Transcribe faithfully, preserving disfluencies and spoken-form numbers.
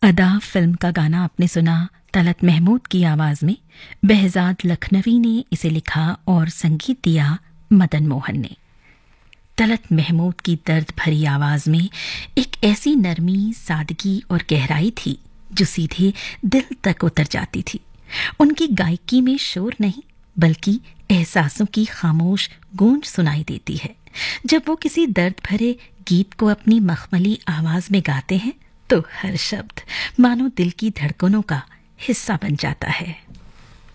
अदा फिल्म का गाना आपने सुना तलत महमूद की आवाज में। behzad लखनवी ने इसे लिखा और संगीत दिया मदन मोहन ने। तलत महमूद की दर्द भरी आवाज में एक ऐसी नरमी, सादगी और गहराई थी जो सीधे दिल तक उतर जाती थी। उनकी गायकी में शोर नहीं बल्कि एहसासों की खामोश गूंज सुनाई देती है। जब वो किसी दर्द भरे गीत को अपनी मखमली आवाज में गाते हैं तो हर शब्द मानो दिल की धड़कनों का हिस्सा बन जाता है।